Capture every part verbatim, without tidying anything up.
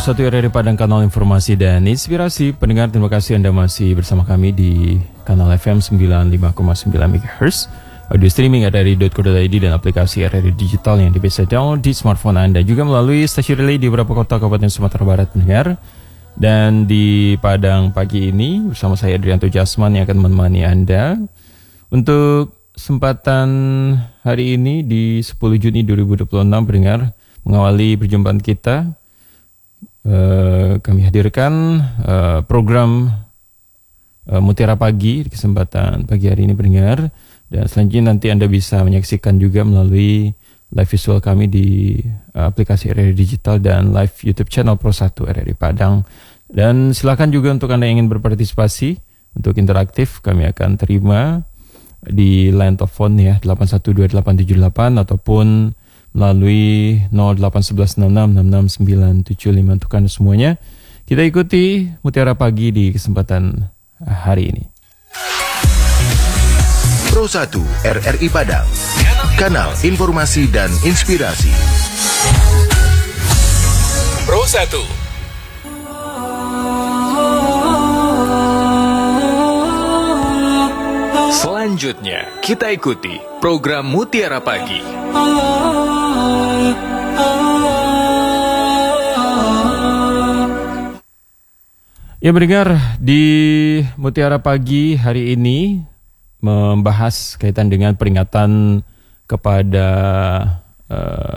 Satu R R I Padang, kanal informasi dan inspirasi. Pendengar, terima kasih Anda masih bersama kami di kanal F M sembilan puluh lima koma sembilan MHz, audio streaming r r i dot co dot i d dan aplikasi R R I Digital yang bisa download di smartphone Anda, juga melalui stasiun relay di beberapa kota Kabupaten Sumatera Barat, pendengar. Dan di Padang pagi ini bersama saya Adrianto Jasman yang akan menemani Anda untuk kesempatan hari ini di sepuluh Juni dua ribu dua puluh enam, pendengar. Mengawali perjumpaan kita, uh, kami hadirkan uh, program uh, Mutiara Pagi di kesempatan pagi hari ini, pendengar. Dan selanjutnya nanti Anda bisa menyaksikan juga melalui live visual kami di uh, aplikasi R R I Digital dan live YouTube channel Pro satu R R I Padang. Dan silakan juga untuk Anda yang ingin berpartisipasi untuk interaktif, kami akan terima di line telepon ya delapan satu dua delapan tujuh delapan ataupun melalui nol delapan satu satu enam enam enam enam sembilan tujuh lima untuk Anda semuanya. Kita ikuti Mutiara Pagi di kesempatan hari ini. Pro satu R R I Padang, kanal informasi dan inspirasi. Pro satu. Selanjutnya, kita ikuti program Mutiara Pagi. Ya, pendengar, di Mutiara Pagi hari ini membahas kaitan dengan peringatan kepada uh,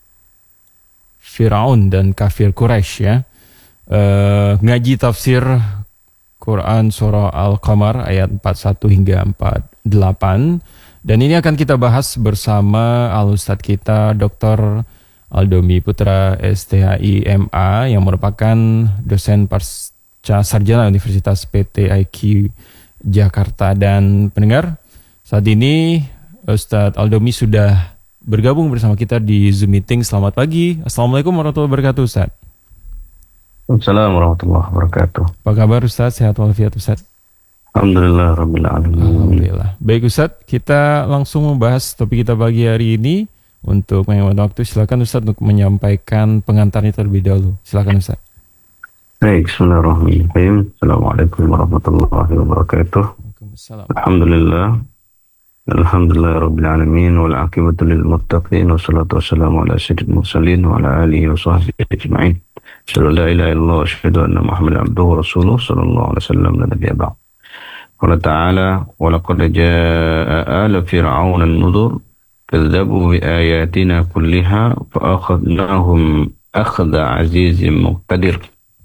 Firaun dan kafir Quraisy ya. Uh, ngaji tafsir Quran surah Al-Qamar ayat empat puluh satu hingga empat puluh delapan. Dan ini akan kita bahas bersama Al-Ustadz kita Doktor Aldomi Putra S T H I M A yang merupakan dosen pasca sarjana Universitas P T I Q Jakarta. Dan pendengar, saat ini Ustadz Aldomi sudah bergabung bersama kita di Zoom meeting. Selamat pagi. Assalamualaikum warahmatullahi wabarakatuh, Ustadz. Assalamualaikum warahmatullahi wabarakatuh. Apa kabar Ustadz? Sehat walafiat, Ustadz? Alhamdulillah rabbil alamin. Alhamdulillah. Baik Ustadz, kita langsung membahas topik kita pagi hari ini. Untuk menghemat waktu, silakan Ustadz untuk menyampaikan pengantarnya terlebih dahulu. Silakan Ustadz. Baik, bismillahirrahmanirrahim. Assalamualaikum warahmatullahi wabarakatuh. Alhamdulillah. Alhamdulillah rabbil alamin wal aqibatu lil muttaqin wassalatu wassalamu ala sayyidil mursalin wa ala alihi wa sahbihi ajma'in. Asyhadu an la ilaha illallah wa asyhadu anna Muhammadan abduhu wa rasuluhu sallallahu alaihi wasallam la nabiyya ba'd. Qala ta'ala wa laqad jaa'a ala fir'auna an-nudhur kadzabu bi ayatina kulliha fa akhadnahum akhda 'azizin muqtadir.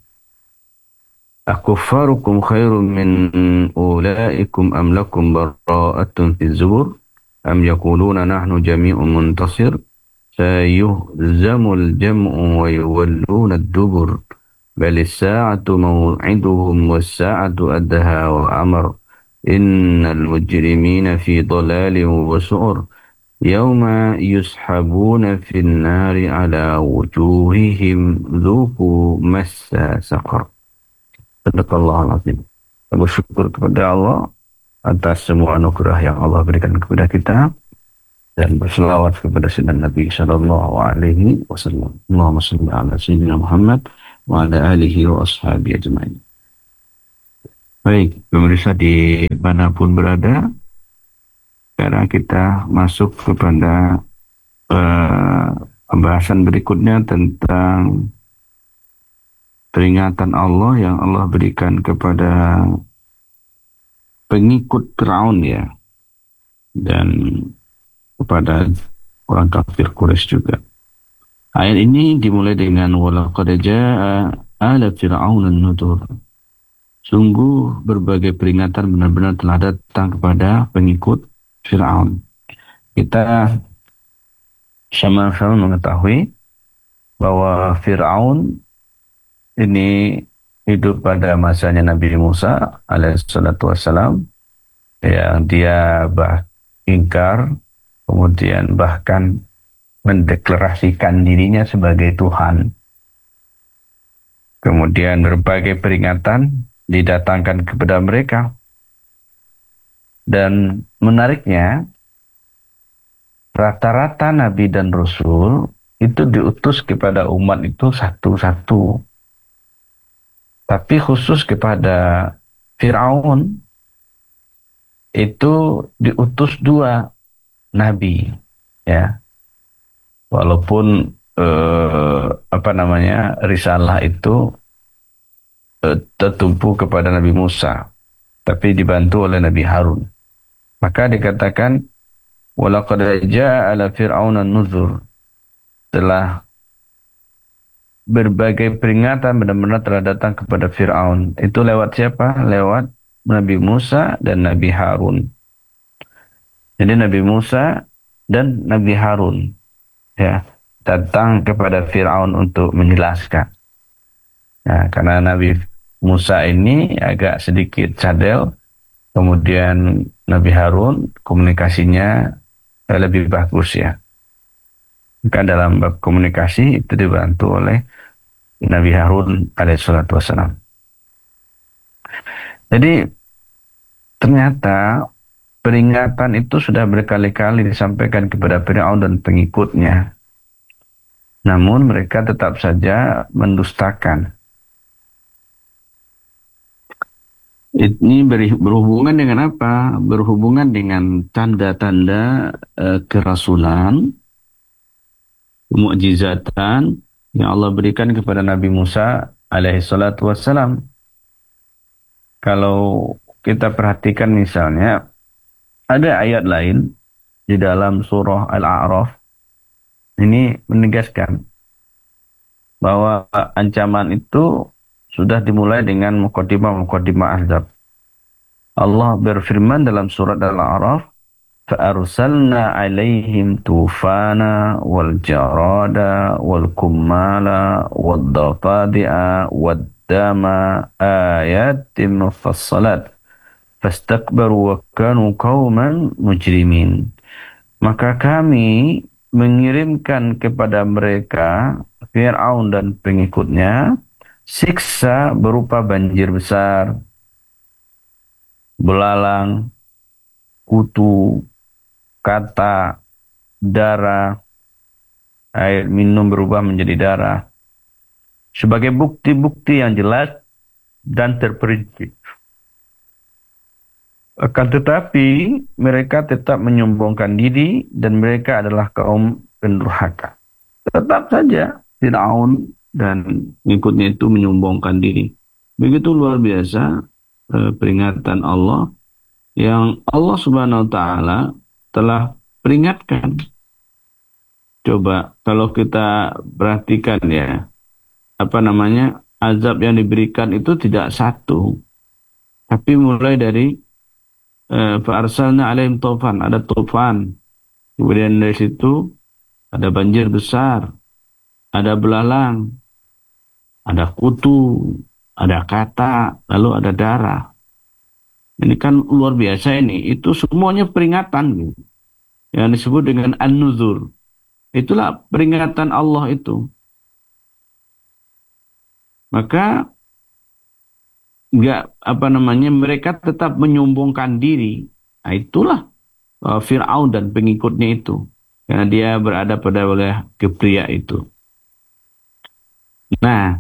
Akuffarukum khairun min ulaikum am lakum bara'atun fi zubur am yaquluna nahnu jami'un muntasir sayuhzamul jam'u wa yuwalluna ad-dubur bal as-sa'atu maw'iduhum was-sa'atu adha wa amr innal mujrimina fi dhalalin wa su'ur yawma yushabuna fin nari ala wujuhihim dhuqu massa saqar. Sadaqallahul azim. Bersyukur kepada Allah atas semua anugerah yang Allah berikan kepada kita dan berselawat kepada Sayyidina Nabi sallallahu alaihi wasallam. Allahumma shalli ala sayyidina Muhammad wa ala alihi wa ashabihi ajma'in. Baik, pemirsa di manapun berada, sekarang kita masuk kepada uh, pembahasan berikutnya tentang peringatan Allah yang Allah berikan kepada pengikut Firaun ya, dan kepada orang kafir Quraisy juga. Ayat ini dimulai dengan walaqad jaa'a ala fir'auna an-nudhur. Sungguh berbagai peringatan benar-benar telah datang kepada pengikut Firaun. Kita sama-sama mengetahui bahwa Firaun ini hidup pada masanya Nabi Musa alaihissalatu wassalam, yang dia bah ingkar, kemudian bahkan mendeklarasikan dirinya sebagai Tuhan. Kemudian berbagai peringatan didatangkan kepada mereka. Dan menariknya, rata-rata Nabi dan Rasul itu diutus kepada umat itu satu-satu. Tapi khusus kepada Fir'aun itu diutus dua nabi, ya. Walaupun eh, apa namanya risalah itu eh, tertumpu kepada Nabi Musa, tapi dibantu oleh Nabi Harun. Maka dikatakan walaqad jaa'a ala fir'auna an-nuzur, telah berbagai peringatan benar-benar telah datang kepada Fir'aun. Itu lewat siapa? Lewat Nabi Musa dan Nabi Harun. Jadi Nabi Musa dan Nabi Harun, ya, datang kepada Fir'aun untuk menjelaskan. Nah, karena Nabi Musa ini agak sedikit cadel, kemudian Nabi Harun komunikasinya lebih bagus, ya. Maka dalam bab komunikasi itu dibantu oleh Nabi Harun alaihissalatu wassalam. Jadi ternyata peringatan itu sudah berkali-kali disampaikan kepada Fir'aun dan pengikutnya. Namun mereka tetap saja mendustakan. Ini berhubungan dengan apa? Berhubungan dengan tanda-tanda uh, kerasulan, mukjizatan yang Allah berikan kepada Nabi Musa alaihi salatu wassalam. Kalau kita perhatikan misalnya, ada ayat lain di dalam surah Al-A'raf, ini menegaskan bahwa ancaman itu sudah dimulai dengan muqaddimah-muqaddimah azab. Allah berfirman dalam surat Al-A'raf, فَأَرْسَلْنَا عَلَيْهِمْ طُوفَانًا وَالْجَرَادَ وَالْقُمَّلَ وَالضَّفَادِعَ وَالدَّمَ آيَاتٍ مُفَصَّلَاتٍ فَاسْتَكْبَرُوا وَكَانُوا قَوْمًا مُجْرِمِينَ. Maka kami mengirimkan kepada mereka, Fir'aun dan pengikutnya, siksa berupa banjir besar, belalang, kutu, kata, darah, air minum berubah menjadi darah, sebagai bukti-bukti yang jelas dan terperinci. Akan tetapi mereka tetap menyombongkan diri dan mereka adalah kaum pendurhaka. Tetap saja Fir'aun dan pengikutnya itu menyombongkan diri. Begitu luar biasa eh, peringatan Allah yang Allah Subhanahu wa taala telah peringatkan. Coba kalau kita perhatikan, ya, apa namanya, azab yang diberikan itu tidak satu, tapi mulai dari fa arsalna alaihim tufan, ada tufan, kemudian dari situ ada banjir besar, ada belalang, ada kutu, ada kata, lalu ada darah. Ini kan luar biasa ini. Itu semuanya peringatan yang disebut dengan an-nuzur. Itulah peringatan Allah itu. Maka enggak apa namanya mereka tetap menyombongkan diri. Nah, itulah uh, Fir'aun dan pengikutnya itu. Karena dia berada pada wilayah Kipria itu. Nah,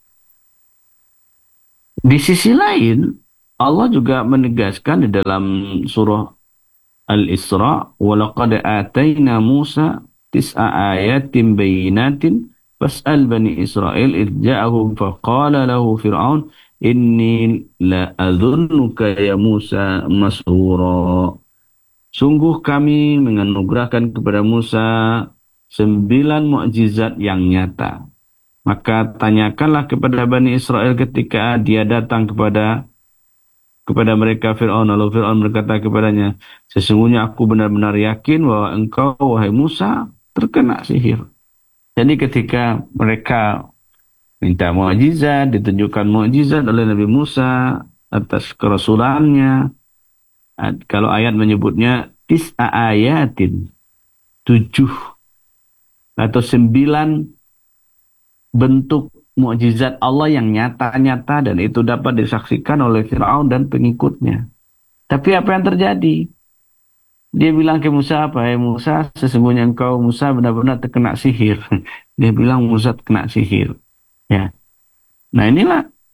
di sisi lain Allah juga menegaskan di dalam surah Al-Isra, وَلَقَدْ آتَيْنَا مُوسَى تِسْعَ آيَاتٍ بَيِّنَاتٍ فَاسْأَلْ بَنِي إِسْرَائِيلَ إِذْ جَاءَهُمْ فَقَالَ لَهُ فِرْعَوْنُ إِنِّي لَأَظُنُّكَ يَا مُوسَى مَسْحُورًا. Sungguh kami menganugerahkan kepada Musa sembilan mukjizat yang nyata. Maka tanyakanlah kepada Bani Israel ketika dia datang kepada kepada mereka Fir'aun. Lalu Fir'aun berkata kepadanya, sesungguhnya aku benar-benar yakin bahwa engkau, wahai Musa, terkena sihir. Jadi ketika mereka minta mukjizat, ditunjukkan mukjizat oleh Nabi Musa atas kerasulannya. Kalau ayat menyebutnya tis'a ayatin, tujuh atau sembilan bentuk mukjizat Allah yang nyata-nyata, dan itu dapat disaksikan oleh Fir'aun dan pengikutnya. Tapi apa yang terjadi? Dia bilang ke Musa apa? Ya Musa, sesungguhnya engkau Musa benar-benar terkena sihir. Dia bilang Musa terkena sihir. Ya. Nah inilah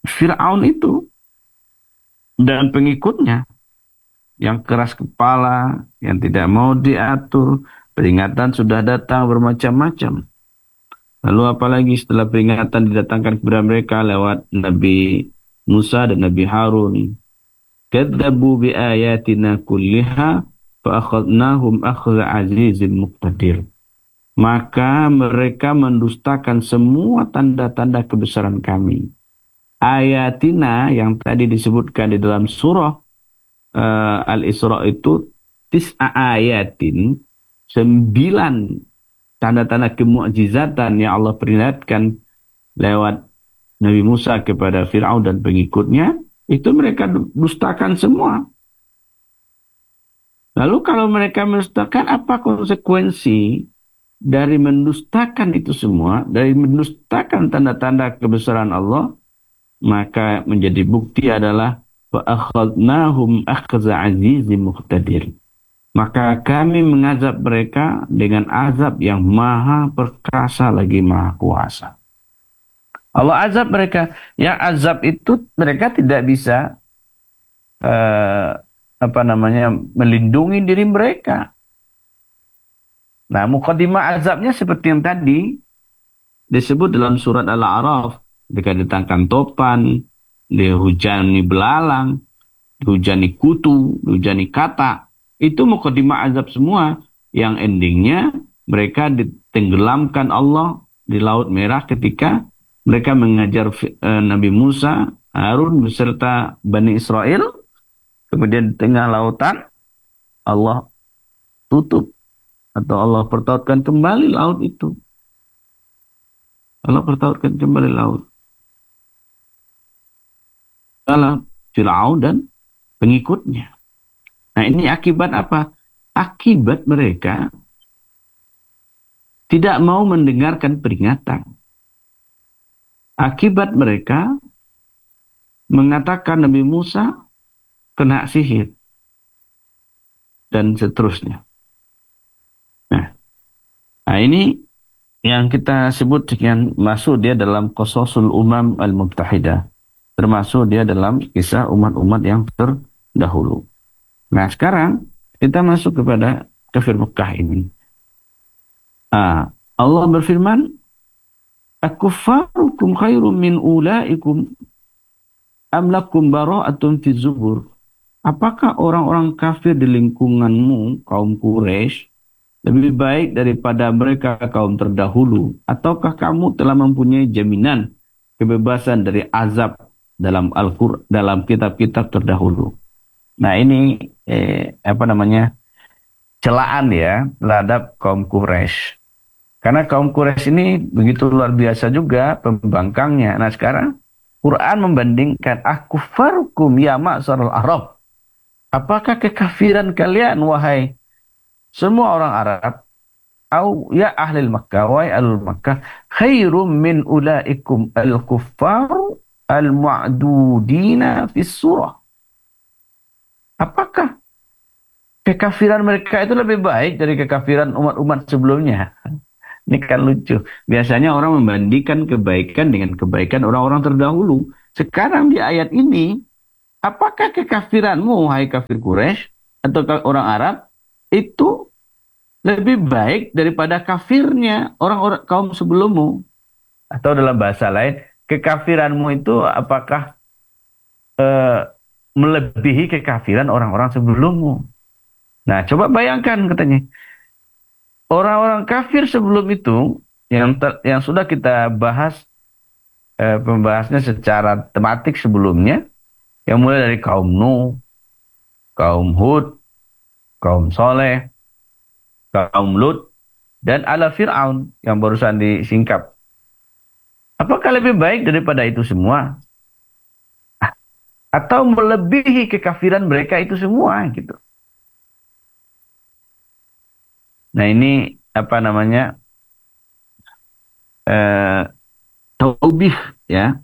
Fir'aun itu dan pengikutnya yang keras kepala, yang tidak mau diatur, peringatan sudah datang bermacam-macam. Lalu apalagi setelah peringatan didatangkan kepada mereka lewat Nabi Musa dan Nabi Harun. Kadzabu bi ayatina kulliha fa akhadnahum akhza azizin muqtadir. Maka mereka mendustakan semua tanda-tanda kebesaran kami. Ayatina yang tadi disebutkan di dalam surah uh, Al-Isra itu tis'a ayatin, sembilan tanda-tanda kemu'jizatan yang Allah peringatkan lewat Nabi Musa kepada Fir'aun dan pengikutnya, itu mereka dustakan semua. Lalu kalau mereka mendustakan, apa konsekuensi dari mendustakan itu semua, dari mendustakan tanda-tanda kebesaran Allah? Maka menjadi bukti adalah فَأَخَذْنَاهُمْ أَخْذَ عَزِيزٍ مُقْتَدِرٍ. Maka kami mengazab mereka dengan azab yang maha perkasa lagi maha kuasa. Allah azab mereka. Yang azab itu mereka tidak bisa uh, apa namanya melindungi diri mereka. Nah, mukadimah azabnya seperti yang tadi disebut dalam surat Al-A'raf. Ketika ditangkan topan, dihujani belalang, dihujani kutu, dihujani kata. Itu mukadimah azab semua. Yang endingnya mereka ditenggelamkan Allah di Laut Merah ketika mereka mengajar uh, Nabi Musa, Harun beserta Bani Israel. Kemudian di tengah lautan Allah tutup atau Allah pertautkan kembali laut itu. Allah pertautkan kembali laut. Dalam Fir'aun dan pengikutnya. Nah, ini akibat apa? Akibat mereka tidak mau mendengarkan peringatan. Akibat mereka mengatakan Nabi Musa kena sihir. Dan seterusnya. Nah, nah ini yang kita sebut dengan masuk dia dalam Qasasul Umam Al-Muttahidah. Termasuk dia dalam kisah umat-umat yang terdahulu. Nah, sekarang kita masuk kepada kafir Mekah ini. Ah, Allah berfirman, "Akuffarukum khairum min ulaikum am lakum bara'atun fi zubur." Apakah orang-orang kafir di lingkunganmu, kaum Quraisy, lebih baik daripada mereka kaum terdahulu? Ataukah kamu telah mempunyai jaminan kebebasan dari azab dalam Al-Qur'an, dalam kitab-kitab terdahulu? Nah, ini eh, apa namanya? celaan ya terhadap kaum Quraisy. Karena kaum Quraisy ini begitu luar biasa juga pembangkangnya. Nah, sekarang Quran membandingkan akuffarukum ya ma'syarul Arab. Apakah kekafiran kalian wahai semua orang Arab, au ya ahli Makkah, wahai ahlul Makkah, khairum min ulaikum al-kuffar al-mu'dudina fis surah. Apakah kekafiran mereka itu lebih baik dari kekafiran umat-umat sebelumnya? Ini kan lucu. Biasanya orang membandingkan kebaikan dengan kebaikan orang-orang terdahulu. Sekarang di ayat ini, apakah kekafiranmu, hai kafir Quraisy atau orang Arab, itu lebih baik daripada kafirnya orang-orang kaum sebelummu? Atau dalam bahasa lain, kekafiranmu itu apakah uh, melebihi kekafiran orang-orang sebelummu? Nah, coba bayangkan katanya. Orang-orang kafir sebelum itu yang ter, yang sudah kita bahas eh, pembahasnya secara tematik sebelumnya, yang mulai dari kaum Nuh, kaum Hud, kaum Soleh, kaum Lut, dan ala Fir'aun yang barusan disingkap. Apakah lebih baik daripada itu semua? Atau melebihi kekafiran mereka itu semua gitu? Nah, ini apa namanya eh, taubih ya.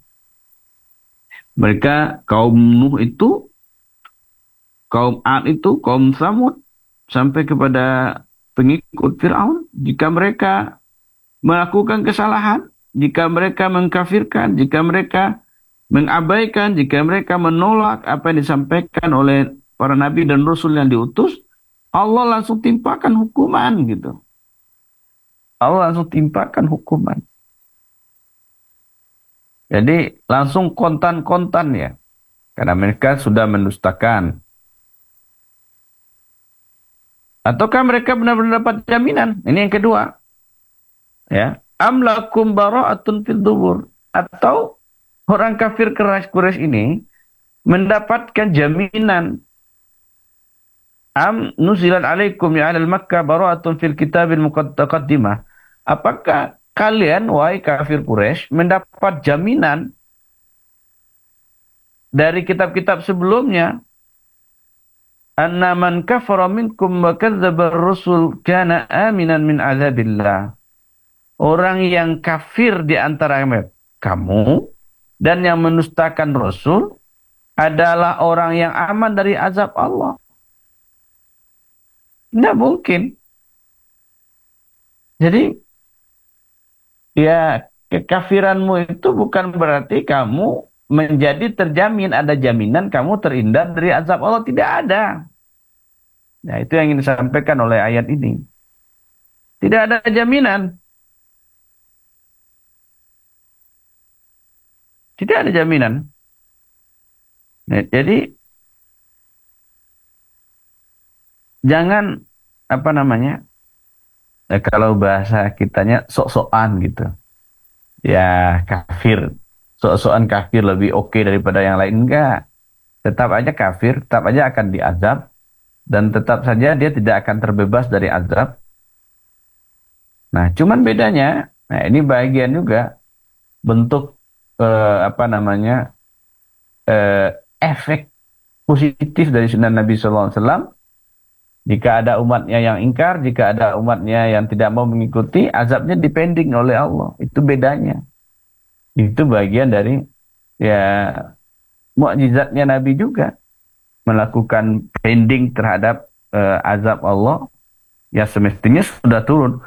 Mereka kaum Nuh itu, kaum Ad itu, kaum Samud, sampai kepada pengikut Fir'aun, jika mereka melakukan kesalahan, jika mereka mengkafirkan, jika mereka mengabaikan, jika mereka menolak apa yang disampaikan oleh para nabi dan rasul yang diutus, Allah langsung timpakan hukuman gitu. Allah langsung timpakan hukuman. Jadi langsung kontan-kontan ya. Karena mereka sudah mendustakan. Ataukah mereka benar-benar dapat jaminan? Ini yang kedua. Ya. Am lakum bara'atun fid dubur. Atau orang kafir Quraisy ini mendapatkan jaminan. Am nuzilat alaikum ya alal Makkah bara'atun fil kitabil muqaddimah. Apakah kalian, wahai kafir Quraisy, mendapat jaminan dari kitab-kitab sebelumnya, anna man kafara minkum wa kadzdzaba ar-rusul kana aminan min azabillah. Orang yang kafir di antara kamu dan yang mendustakan Rasul adalah orang yang aman dari azab Allah. Tidak mungkin. Jadi ya, kekafiranmu itu bukan berarti kamu menjadi terjamin, ada jaminan kamu terhindar dari azab Allah. Tidak ada. Nah, itu yang ingin disampaikan oleh ayat ini. Tidak ada jaminan. Tidak ada jaminan. Nah, jadi jangan apa namanya? Nah, kalau bahasa kitanya sok-sokan gitu. Ya, kafir. Sok-sokan kafir lebih oke daripada yang lain. Enggak. Tetap aja kafir, tetap aja akan diazab. Dan tetap saja dia tidak akan terbebas dari azab. Nah, cuman bedanya, nah ini bagian juga bentuk eh, apa namanya eh, efek positif dari sunnah Nabi Sallallahu Alaihi Wasallam. Jika ada umatnya yang ingkar, jika ada umatnya yang tidak mau mengikuti, azabnya dipending oleh Allah. Itu bedanya. Itu bagian dari ya mukjizatnya Nabi juga. Melakukan pending terhadap uh, azab Allah. Ya semestinya sudah turun.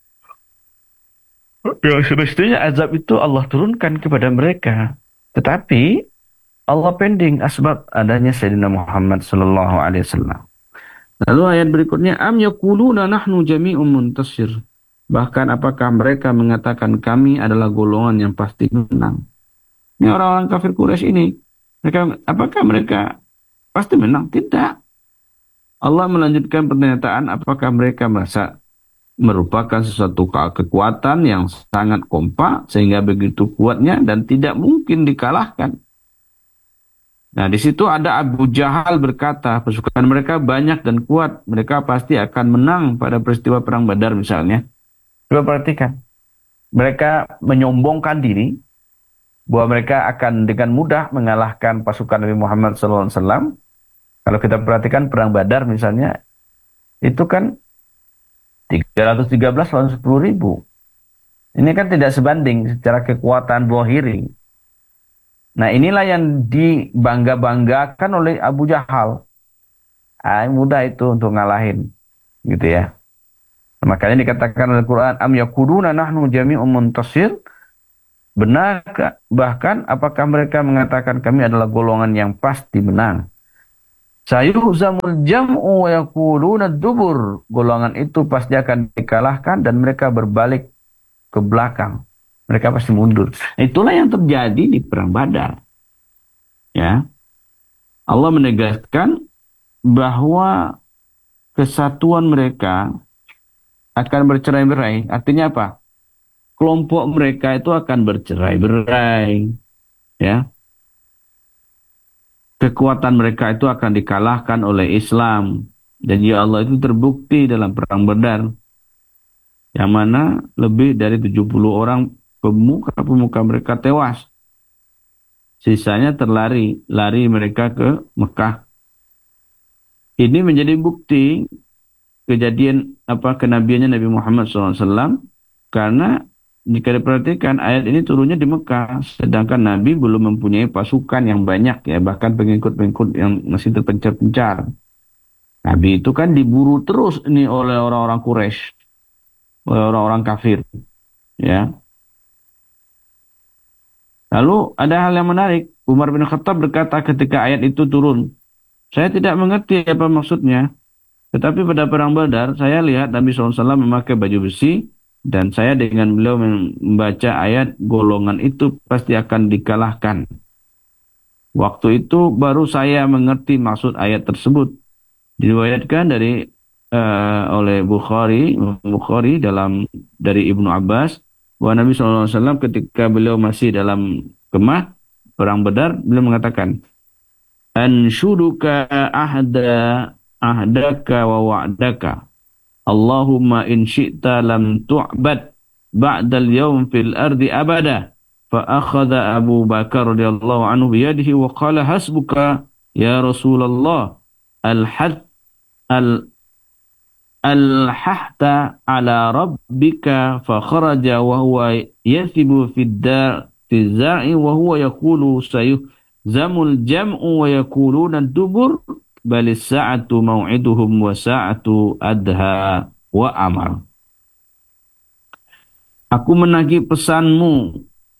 Ya semestinya azab itu Allah turunkan kepada mereka. Tetapi Allah pending asbab adanya Sayyidina Muhammad Sallallahu Alaihi Wasallam. Lalu ayat berikutnya, am yaquluna nahnu jami'un muntasir. Bahkan apakah mereka mengatakan kami adalah golongan yang pasti menang. Ini orang-orang kafir Quraisy ini. Mereka, apakah mereka pasti menang? Tidak. Allah melanjutkan pernyataan, apakah mereka merasa merupakan sesuatu kekuatan yang sangat kompak sehingga begitu kuatnya dan tidak mungkin dikalahkan. Nah, di situ ada Abu Jahal berkata, pasukan mereka banyak dan kuat, mereka pasti akan menang pada peristiwa perang Badar misalnya. Coba perhatikan. Mereka menyombongkan diri bahwa mereka akan dengan mudah mengalahkan pasukan Nabi Muhammad shallallahu alaihi wasallam. Kalau kita perhatikan perang Badar misalnya, itu kan tiga ratus tiga belas lawan sepuluh ribu. Ini kan tidak sebanding secara kekuatan zahiri. Nah, inilah yang dibangga-banggakan oleh Abu Jahal. Ah, mudah itu untuk ngalahin. Gitu ya. Makanya dikatakan oleh Al-Quran, am yaquluna nahnu jami'un muntasir. Benar, bahkan apakah mereka mengatakan kami adalah golongan yang pasti menang. Sayuhzamul jam'u wa yaquluna dubur. Golongan itu pasti akan dikalahkan dan mereka berbalik ke belakang. Mereka pasti mundur. Itulah yang terjadi di perang Badar. Ya. Allah menegaskan bahwa kesatuan mereka akan bercerai-berai. Artinya apa? Kelompok mereka itu akan bercerai-berai. Ya. Kekuatan mereka itu akan dikalahkan oleh Islam. Dan ya Allah itu terbukti dalam perang Badar. Yang mana lebih dari tujuh puluh orang pemuka-pemuka mereka tewas. Sisanya terlari, lari mereka ke Mekah. Ini menjadi bukti kejadian apa kenabiannya Nabi Muhammad shallallahu alaihi wasallam, karena jika diperhatikan ayat ini turunnya di Mekah, sedangkan Nabi belum mempunyai pasukan yang banyak ya, bahkan pengikut-pengikut yang masih terpencar-pencar. Nabi itu kan diburu terus ini oleh orang-orang Quraisy, oleh orang-orang kafir, ya. Lalu ada hal yang menarik. Umar bin Khattab berkata ketika ayat itu turun, saya tidak mengerti apa maksudnya. Tetapi pada perang Badar, saya lihat Nabi shallallahu alaihi wasallam memakai baju besi, dan saya dengan beliau membaca ayat, golongan itu pasti akan dikalahkan. Waktu itu baru saya mengerti maksud ayat tersebut. Diriwayatkan dari uh, oleh Bukhari, Bukhari dalam dari Ibnu Abbas, bahwa Nabi shallallahu alaihi wasallam ketika beliau masih dalam kemah perang Badar, beliau mengatakan, anshuduka ahda ahdaka wa wa'daka, Allahumma in syi'ta lam tu'bad ba'dal yawm fil ardi abada. Fa akhadha Abu Bakar radhiyallahu anhu biyadihi wa qala hasbuka ya Rasulullah, al-had al al-hahta ala rabbika, fa kharaja wa huwa yathibu fid dar fi za'i wa huwa yaqulu sayuhzamul jam'u wa yaquluna dubur bal as-sa'atu maw'iduhum wa sa'atu adha wa amar. Aku menagih pesanmu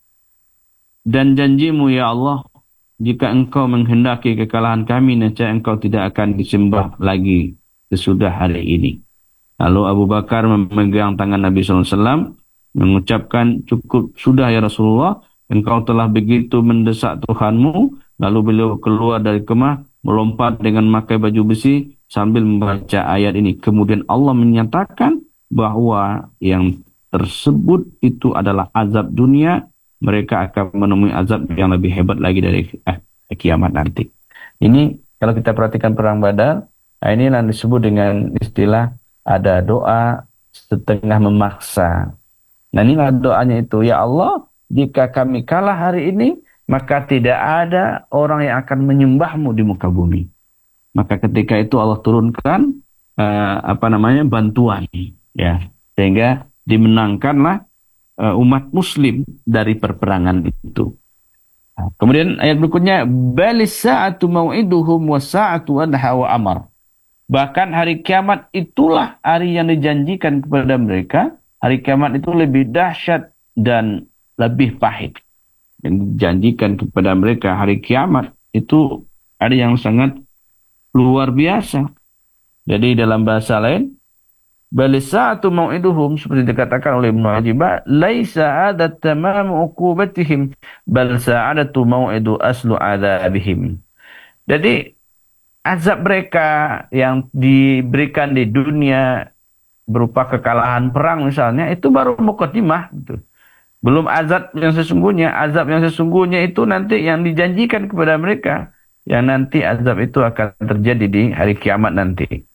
dan janjimu ya Allah, jika engkau menghendaki kekalahan kami, nescaya engkau tidak akan disembah lagi sesudah hari ini. Lalu Abu Bakar memegang tangan Nabi shallallahu alaihi wasallam mengucapkan, cukup sudah ya Rasulullah, engkau telah begitu mendesak Tuhanmu. Lalu beliau keluar dari kemah, melompat dengan memakai baju besi sambil membaca ayat ini. Kemudian Allah menyatakan bahwa yang tersebut itu adalah azab dunia. Mereka akan menemui azab yang lebih hebat lagi dari eh, kiamat nanti. Ini kalau kita perhatikan perang Badar, ini yang disebut dengan istilah ada doa setengah memaksa. Nah, inilah doanya itu, ya Allah, jika kami kalah hari ini, maka tidak ada orang yang akan menyembahmu di muka bumi. Maka ketika itu Allah turunkan uh, apa namanya bantuan, ya, sehingga dimenangkanlah uh, umat Muslim dari perperangan itu. Nah, kemudian ayat berikutnya, balis sa'atu mau'iduhum wa sa'atu adha wa amar. Bahkan hari kiamat itulah hari yang dijanjikan kepada mereka. Hari kiamat itu lebih dahsyat dan lebih pahit. Yang dijanjikan kepada mereka hari kiamat itu hari yang sangat luar biasa. Jadi dalam bahasa lain, balisa'atu mau'iduhum, seperti dikatakan oleh Ibnu Ajibah, laisa adat tamamu uqubatihim bal sa'adatu mau'idu aslu adzabihim. Jadi azab mereka yang diberikan di dunia berupa kekalahan perang misalnya, itu baru mukadimah gitu. Belum azab yang sesungguhnya. Azab yang sesungguhnya itu nanti yang dijanjikan kepada mereka, yang nanti azab itu akan terjadi di hari kiamat nanti.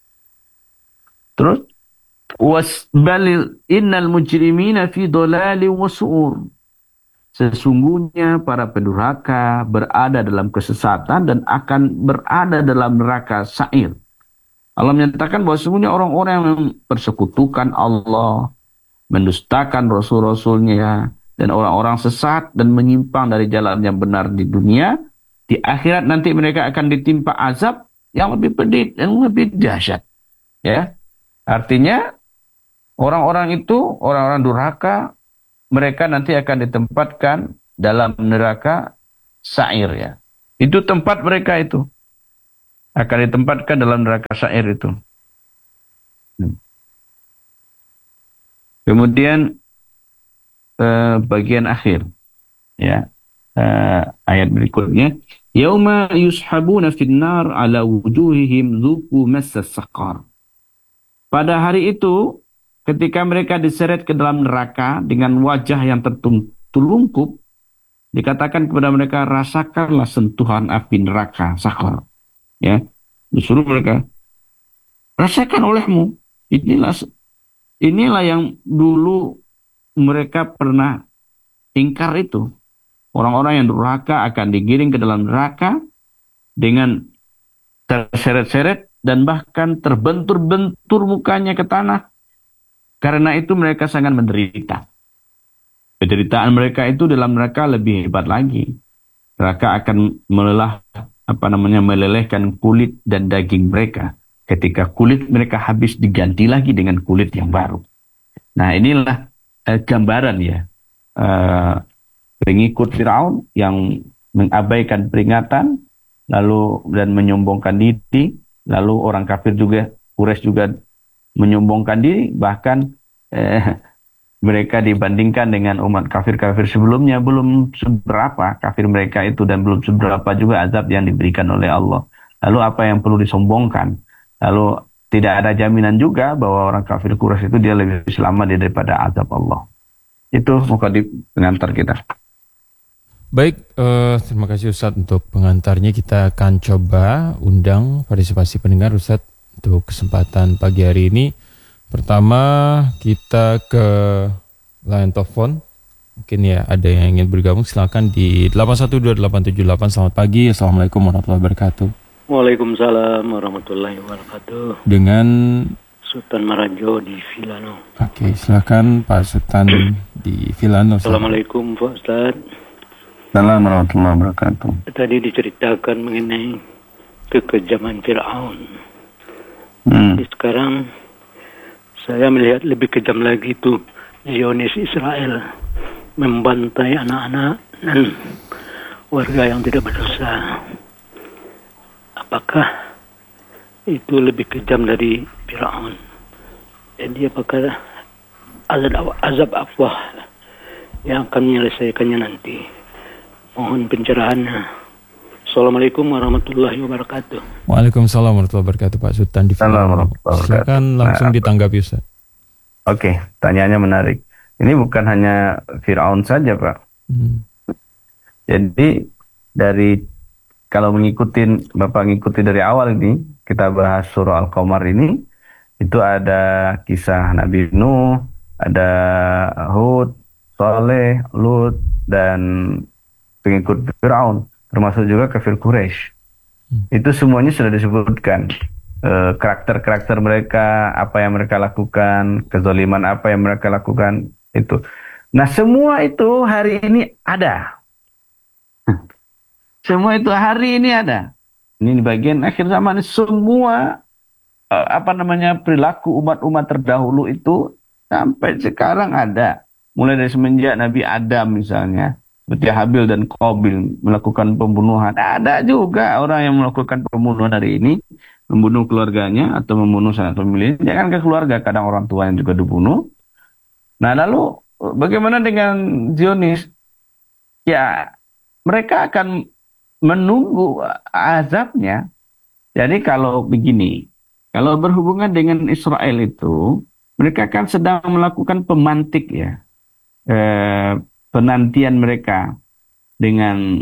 Terus wasbalil innal mujrimina fi dhalalin wa su'ur. Sesungguhnya para pendurhaka berada dalam kesesatan dan akan berada dalam neraka sa'ir. Allah menyatakan bahwa sesungguhnya orang-orang yang persekutukan Allah, mendustakan rasul-rasulnya, dan orang-orang sesat dan menyimpang dari jalan yang benar di dunia, di akhirat nanti mereka akan ditimpa azab yang lebih pedih dan lebih dahsyat. Ya, artinya orang-orang itu, orang-orang durhaka, mereka nanti akan ditempatkan dalam neraka sa'ir, ya. Itu tempat mereka itu. Akan ditempatkan dalam neraka sa'ir itu. Hmm. Kemudian eh, bagian akhir, ya, eh, ayat berikutnya, yauma yushabuna finnar ala wujuhihim dzuqu massas saqar. Pada hari itu, ketika mereka diseret ke dalam neraka dengan wajah yang tertulungkup, dikatakan kepada mereka, rasakanlah sentuhan api neraka sakar. Ya, disuruh mereka, rasakan olehmu. Inilah inilah yang dulu mereka pernah ingkar itu. Orang-orang yang durhaka akan digiring ke dalam neraka dengan terseret-seret dan bahkan terbentur-bentur mukanya ke tanah. Karena itu mereka sangat menderita. Penderitaan mereka itu dalam neraka lebih hebat lagi. Neraka akan melelah, apa namanya, melelehkan kulit dan daging mereka. Ketika kulit mereka habis, diganti lagi dengan kulit yang baru. Nah, inilah eh, gambaran ya. Eh, pengikut Firaun yang mengabaikan peringatan, lalu dan menyombongkan diri, lalu orang kafir juga, Quraisy juga menyombongkan diri, bahkan eh, mereka dibandingkan dengan umat kafir-kafir sebelumnya belum seberapa kafir mereka itu, dan belum seberapa juga azab yang diberikan oleh Allah. Lalu apa yang perlu disombongkan? Lalu tidak ada jaminan juga bahwa orang kafir Quraisy itu dia lebih selamat daripada azab Allah. Itu mukadimah pengantar kita. Baik, eh, terima kasih Ustadz untuk pengantarnya. Kita akan coba undang partisipasi pendengar Ustadz untuk kesempatan pagi hari ini. Pertama kita ke line telepon. Mungkin ya ada yang ingin bergabung, silakan di delapan satu dua delapan tujuh delapan. Selamat pagi, Assalamualaikum warahmatullahi wabarakatuh. Waalaikumsalam warahmatullahi wabarakatuh. Dengan Sultan Marajo di Vilano. Oke, silakan Pak Sultan di Vilano. Assalamualaikum Pak Ustaz. Assalamualaikum warahmatullahi wabarakatuh. Tadi diceritakan mengenai kekejaman Fir'aun. Hmm. Jadi sekarang saya melihat lebih kejam lagi itu Zionis Israel membantai anak-anak dan warga yang tidak berdosa. Apakah itu lebih kejam dari Fir'aun? Jadi apakah azab, azab apa yang akan menyelesaikannya nanti? Mohon pencerahannya. Assalamualaikum warahmatullahi wabarakatuh. Waalaikumsalam warahmatullahi wabarakatuh Pak Sultan di Vilano. Silakan langsung ditanggapi Ustaz. Oke, tanyanya menarik. Ini bukan hanya Fir'aun saja, Pak. Hmm. Jadi dari kalau mengikuti Bapak ngikuti dari awal ini, kita bahas surah Al-Qamar ini, itu ada kisah Nabi Nuh, ada Hud, Saleh, Lut, dan pengikut Fir'aun, termasuk juga kafir Quraisy. Hmm. Itu semuanya sudah disebutkan. E, karakter-karakter mereka, apa yang mereka lakukan, kezaliman apa yang mereka lakukan, itu. Nah, semua itu hari ini ada. Semua itu hari ini ada. Ini di bagian akhir zaman, semua uh, apa namanya perilaku umat-umat terdahulu itu sampai sekarang ada. Mulai dari semenjak Nabi Adam misalnya, seperti Habil dan Qabil melakukan pembunuhan. Ada juga orang yang melakukan pembunuhan hari ini, membunuh keluarganya atau membunuh sanak pemilih. Jangan ke keluarga, kadang orang tua yang juga dibunuh. Nah, lalu bagaimana dengan Zionis? Ya, mereka akan menunggu azabnya. Jadi kalau begini, kalau berhubungan dengan Israel itu, mereka kan sedang melakukan pemantik ya, eh, penantian mereka dengan,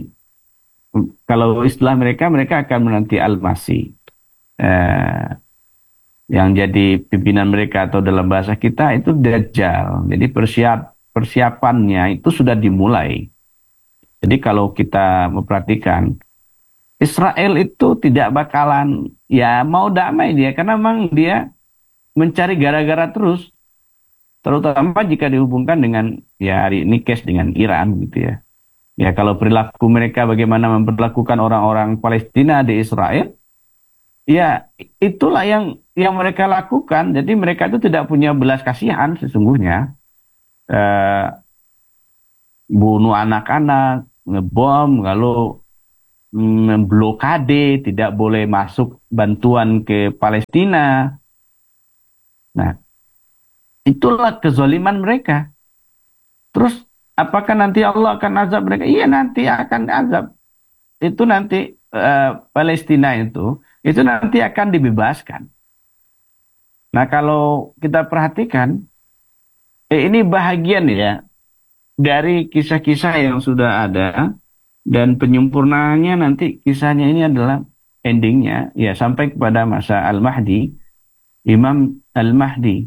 kalau istilah mereka, mereka akan menanti Al-Masih, eh, yang jadi pimpinan mereka, atau dalam bahasa kita itu Dajjal. Jadi persiap persiapannya itu sudah dimulai. Jadi kalau kita memperhatikan, Israel itu tidak bakalan ya mau damai dia, karena memang dia mencari gara-gara terus, terutama jika dihubungkan dengan ya hari ini case dengan Iran gitu ya. Ya kalau perilaku mereka bagaimana memperlakukan orang-orang Palestina di Israel, ya itulah yang yang mereka lakukan. Jadi mereka itu tidak punya belas kasihan sesungguhnya. Eh, bunuh anak-anak, ngebom, lalu memblokade, tidak boleh masuk bantuan ke Palestina. Nah, itulah kezaliman mereka. Terus, apakah nanti Allah akan azab mereka? Iya, nanti akan azab. Itu nanti uh, Palestina itu, itu nanti akan dibebaskan. Nah, kalau kita perhatikan, eh, ini bahagian ya dari kisah-kisah yang sudah ada, dan penyempurnaannya nanti kisahnya ini adalah endingnya ya sampai kepada masa Al-Mahdi, Imam Al-Mahdi.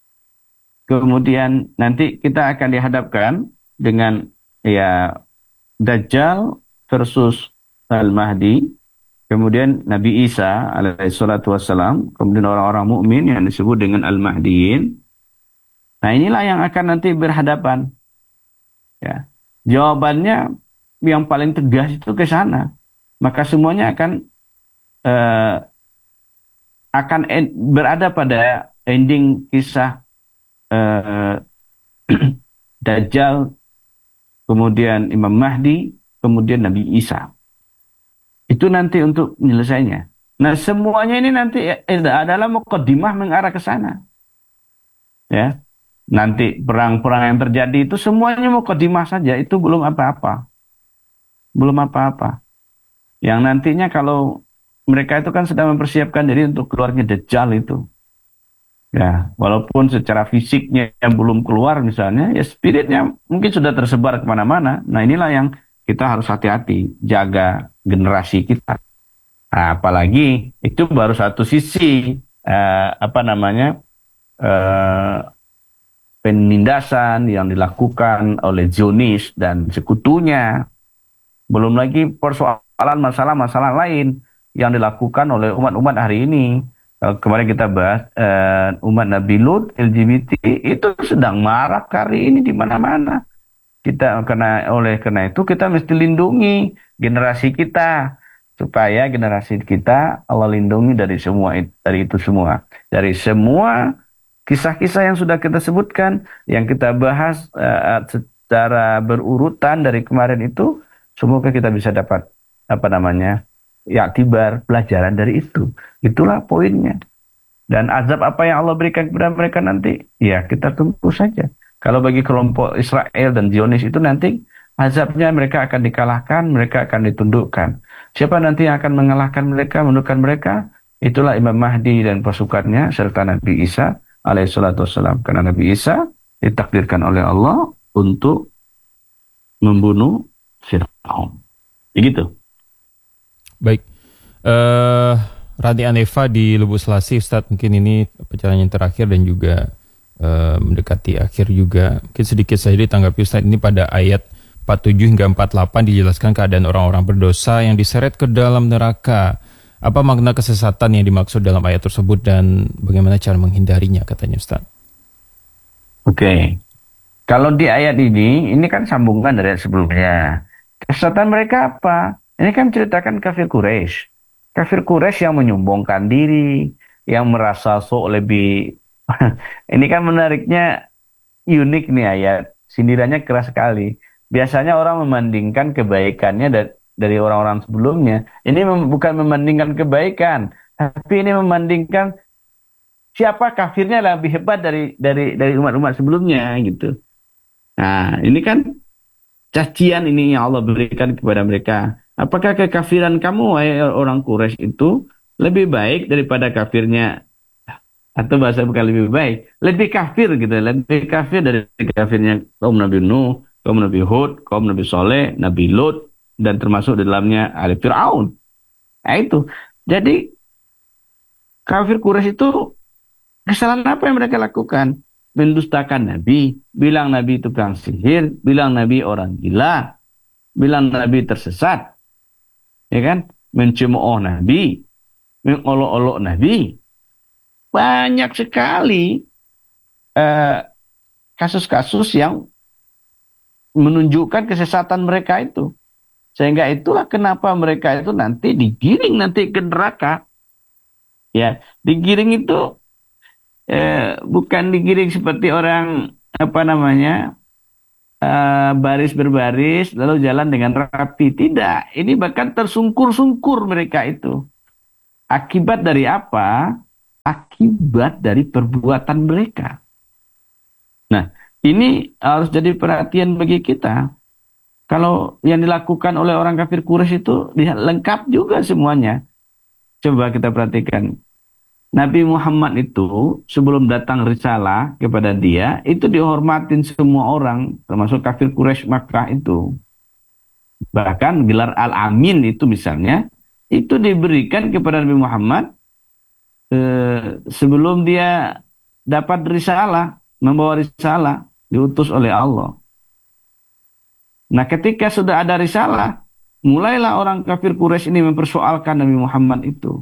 Kemudian nanti kita akan dihadapkan dengan ya Dajjal versus Al-Mahdi, kemudian Nabi Isa alaihi salatu wassalam, kemudian orang-orang mukmin yang disebut dengan Al-Mahdiyin. Nah, inilah yang akan nanti berhadapan. Ya, jawabannya yang paling tegas itu ke sana. Maka semuanya akan uh, akan en- berada pada ending kisah uh, Dajjal kemudian Imam Mahdi, kemudian Nabi Isa. Itu nanti untuk menyelesainya. Nah, semuanya ini nanti adalah muqaddimah mengarah ke sana. Ya. Nanti perang-perang yang terjadi itu semuanya muqaddimah saja, itu belum apa-apa. Belum apa-apa. Yang nantinya kalau mereka itu kan sedang mempersiapkan diri untuk keluarnya Dajjal itu. Ya, walaupun secara fisiknya yang belum keluar misalnya, ya spiritnya mungkin sudah tersebar kemana-mana. Nah, inilah yang kita harus hati-hati, jaga generasi kita. Nah, apalagi itu baru satu sisi, eh, apa namanya, eh, penindasan yang dilakukan oleh Zionis dan sekutunya. Belum lagi persoalan masalah-masalah lain yang dilakukan oleh umat-umat hari ini. Kemarin kita bahas uh, umat Nabi Lut, L G B T itu sedang marak hari ini di mana-mana. Kita karena oleh karena itu kita mesti lindungi generasi kita supaya generasi kita Allah lindungi dari semua dari itu semua, dari semua kisah-kisah yang sudah kita sebutkan, yang kita bahas uh, secara berurutan dari kemarin itu, semoga kita bisa dapat apa namanya? Ya, tibar pelajaran dari itu. Itulah poinnya. Dan azab apa yang Allah berikan kepada mereka nanti, ya kita tunggu saja. Kalau bagi kelompok Israel dan Zionis itu nanti azabnya mereka akan dikalahkan, mereka akan ditundukkan. Siapa nanti yang akan mengalahkan mereka, menundukkan mereka? Itulah Imam Mahdi dan pasukannya serta Nabi Isa alaihissalatu wassalam. Karena Nabi Isa ditakdirkan oleh Allah untuk membunuh Fir'aun. Begitu. Baik, uh, Rani Aneva di Lubuk Selasi, Ustadz, mungkin ini perjalanan yang terakhir dan juga uh, mendekati akhir juga. Mungkin sedikit saja ditanggapi Ustadz, ini pada ayat empat puluh tujuh hingga empat puluh delapan dijelaskan keadaan orang-orang berdosa yang diseret ke dalam neraka. Apa makna kesesatan yang dimaksud dalam ayat tersebut dan bagaimana cara menghindarinya, katanya Ustadz? Oke, okay. Kalau di ayat ini, ini kan sambungan dari ayat sebelumnya. Kesesatan mereka apa? Ini kan menceritakan kafir Quraisy. Kafir Quraisy yang menyombongkan diri, yang merasa sok lebih. Ini kan menariknya unik nih ayat. Sindirannya keras sekali. Biasanya orang membandingkan kebaikannya da- dari orang-orang sebelumnya. Ini mem- bukan membandingkan kebaikan, tapi ini membandingkan siapa kafirnya lebih hebat dari dari dari umat-umat sebelumnya gitu. Nah, ini kan cacian ini yang Allah berikan kepada mereka. Apakah kekafiran kamu, wahai orang Quraisy itu lebih baik daripada kafirnya, atau bahasa bukan lebih baik, lebih kafir gitu, lebih kafir dari kafirnya kaum Nabi Nuh, kaum Nabi Hud, kaum Nabi Soleh, Nabi Lut, dan termasuk di dalamnya Ali Fir'aun. Nah itu. Jadi kafir Quraisy itu kesalahan apa yang mereka lakukan? Mendustakan Nabi, bilang Nabi tukang sihir, bilang Nabi orang gila, bilang Nabi tersesat. Ya kan, mencemooh Nabi, mengolok-olok Nabi. Banyak sekali eh, kasus-kasus yang menunjukkan kesesatan mereka itu. Sehingga itulah kenapa mereka itu nanti digiring nanti ke neraka. Ya, digiring itu eh, bukan digiring seperti orang apa namanya? Uh, baris berbaris lalu jalan dengan rapi. Tidak, ini bahkan tersungkur-sungkur mereka itu. Akibat dari apa? Akibat dari perbuatan mereka. Nah, ini harus jadi perhatian bagi kita. Kalau yang dilakukan oleh orang kafir Quraisy itu lengkap juga semuanya. Coba kita perhatikan. Nabi Muhammad itu sebelum datang risalah kepada dia, itu dihormatin semua orang, termasuk kafir Quraisy Makkah itu. Bahkan gelar Al-Amin itu misalnya, itu diberikan kepada Nabi Muhammad eh, sebelum dia dapat risalah, membawa risalah, diutus oleh Allah. Nah, ketika sudah ada risalah, mulailah orang kafir Quraisy ini mempersoalkan Nabi Muhammad itu.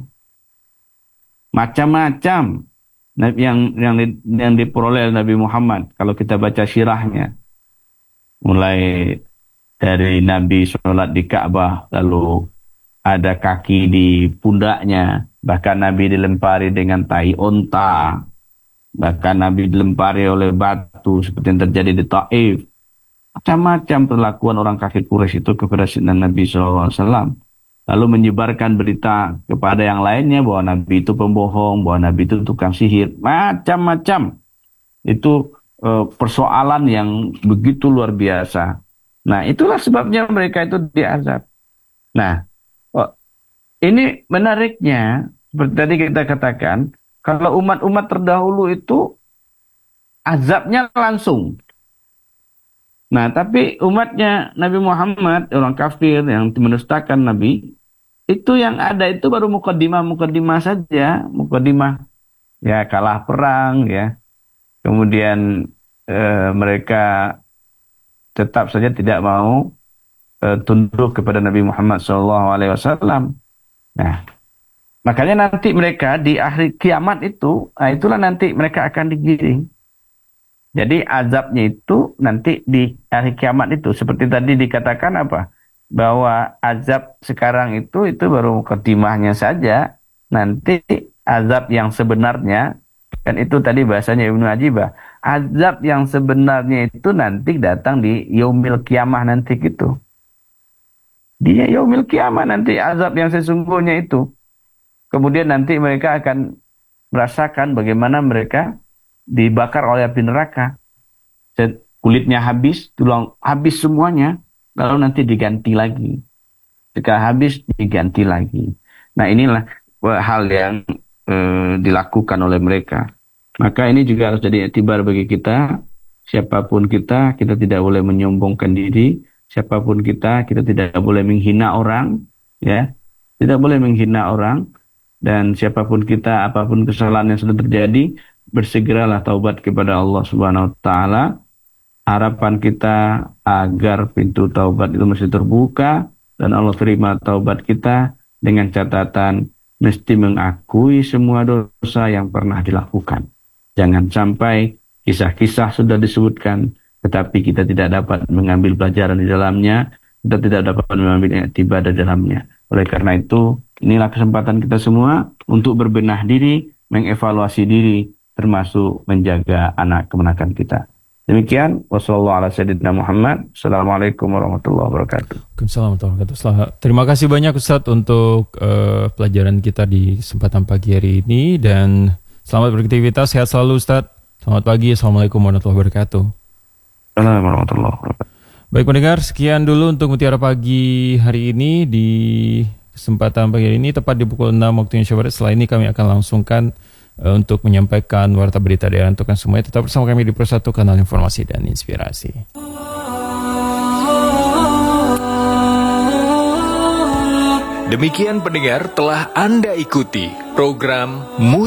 Macam-macam yang yang yang diperoleh oleh Nabi Muhammad kalau kita baca sirahnya. Mulai dari Nabi sholat di Ka'bah, lalu ada kaki di pundaknya, bahkan Nabi dilempari dengan tai onta, bahkan Nabi dilempari oleh batu seperti yang terjadi di Taif. macam-macam perlakuan orang kafir Quraisy itu kepada Sayyidina Nabi shallallahu alaihi wasallam. Lalu menyebarkan berita kepada yang lainnya bahwa Nabi itu pembohong, bahwa Nabi itu tukang sihir, macam-macam. Itu e, persoalan yang begitu luar biasa. Nah, itulah sebabnya mereka itu diazab. Nah, oh, ini menariknya, seperti tadi kita katakan, kalau umat-umat terdahulu itu azabnya langsung. Nah, tapi umatnya Nabi Muhammad, orang kafir yang menustakan Nabi, itu yang ada itu baru mukadimah-mukadimah saja, mukadimah ya kalah perang ya. Kemudian eh, mereka tetap saja tidak mau eh, tunduk kepada Nabi Muhammad shallallahu alaihi wasallam. Nah, makanya nanti mereka di akhir kiamat itu, nah itulah nanti mereka akan digiring. Jadi azabnya itu nanti di hari kiamat itu. Seperti tadi dikatakan apa? Bahwa azab sekarang itu, itu baru mukadimahnya saja. Nanti azab yang sebenarnya, kan itu tadi bahasanya Ibnu Ajibah. Azab yang sebenarnya itu nanti datang di yaumil kiamah nanti gitu. Di yaumil kiamah nanti azab yang sesungguhnya itu. Kemudian nanti mereka akan merasakan bagaimana mereka dibakar oleh api neraka. Kulitnya habis, tulang habis semuanya, lalu nanti diganti lagi. Jika habis, diganti lagi. Nah, inilah hal yang e, dilakukan oleh mereka. Maka ini juga harus jadi iktibar bagi kita. Siapapun kita, kita tidak boleh menyombongkan diri. Siapapun kita, kita tidak boleh menghina orang. Ya, tidak boleh menghina orang. Dan siapapun kita, apapun kesalahan yang sudah terjadi, bersegeralah taubat kepada Allah Subhanahu wa taala. Harapan kita agar pintu taubat itu mesti terbuka dan Allah terima taubat kita dengan catatan mesti mengakui semua dosa yang pernah dilakukan. Jangan sampai kisah-kisah sudah disebutkan tetapi kita tidak dapat mengambil pelajaran di dalamnya, kita tidak dapat mengambil iktibar di dalamnya. Oleh karena itu, inilah kesempatan kita semua untuk berbenah diri, mengevaluasi diri, termasuk menjaga anak kemenakan kita. Demikian, wassalamualaikum warahmatullahi wabarakatuh. Waalaikumsalam warahmatullahi wabarakatuh. Terima kasih banyak Ustadz untuk uh, pelajaran kita di kesempatan pagi hari ini dan selamat beraktivitas, sehat selalu Ustadz. Selamat pagi, assalamualaikum warahmatullahi wabarakatuh. Assalamualaikum warahmatullahi wabarakatuh. Baik pendengar, sekian dulu untuk Mutiara Pagi hari ini. Di kesempatan pagi hari ini tepat di pukul enam waktu Indonesia Barat. Setelah ini kami akan langsungkan untuk menyampaikan warta berita daerah untuk semuanya. Tetap bersama kami di Pro satu, kanal informasi dan inspirasi. Demikian pendengar, telah Anda ikuti program Mutiara